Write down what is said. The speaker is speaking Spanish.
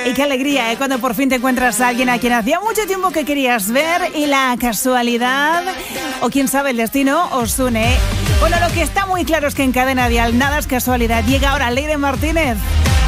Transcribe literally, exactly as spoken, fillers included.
Y qué alegría, ¿eh? Cuando por fin te encuentras a alguien a quien hacía mucho tiempo que querías ver y la casualidad, o quién sabe, el destino os une. Bueno, lo que está muy claro es que en Cadena Dial nada es casualidad. Llega ahora Leire Martínez.